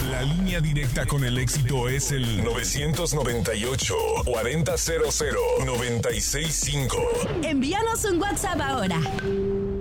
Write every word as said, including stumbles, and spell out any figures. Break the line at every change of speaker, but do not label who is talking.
La línea directa con el éxito es el nueve nueve ocho, cuarenta cero cero, noventa y seis cinco.
Envíanos un WhatsApp ahora.